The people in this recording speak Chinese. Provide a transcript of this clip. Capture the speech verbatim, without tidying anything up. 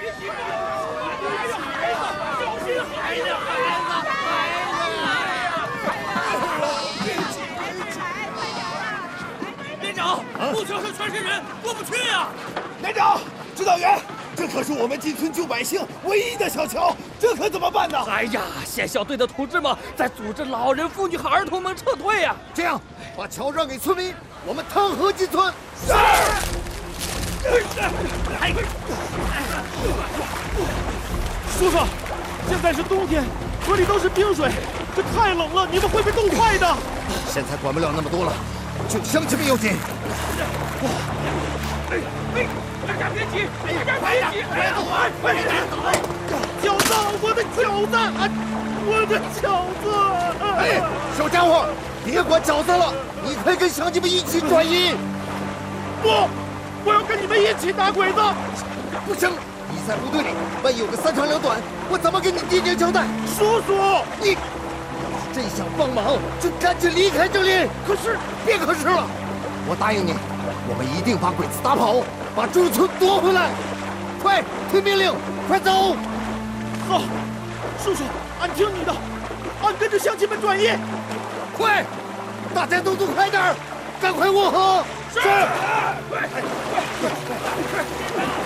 连长，路桥上全是人，过不去呀！ 连长，指导员，这可是我们进村救百姓唯一的小桥，这可怎么办呢？ 哎呀，县小队的同志们在组织老人、妇女和儿童们撤退呀！ 这样，把桥让给村民，我们趟河进村。 是。 叔叔，现在是冬天，河里都是冰水，这太冷了，你们会被冻坏的。 现在管不了那么多了，救乡亲们要紧。 哎哎，大家别急，大家别急，别走啊，快点走！ 饺子，我的饺子，我的饺子！ 哎，小家伙，别管饺子了，你快跟乡亲们一起转移。 不，我要跟你们一起打鬼子。 不行，你在部队里，万一有个三长两短，我怎么跟你爹娘交代？ 叔叔， 你要是真想帮忙，就赶紧离开这里。 可是， 别可是了，我答应你，我们一定把鬼子打跑，把驻村夺回来。快，听命令，快走！ 好，叔叔，俺听你的，俺跟着乡亲们转移。 快，大家动作快点，赶快过河。 是。